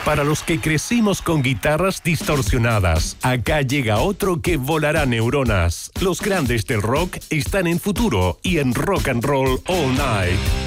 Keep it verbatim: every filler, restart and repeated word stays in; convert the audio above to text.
Para los que crecimos con guitarras distorsionadas, acá llega otro que volará neuronas. Los grandes del rock están en Futuro y en Rock and Roll All Night.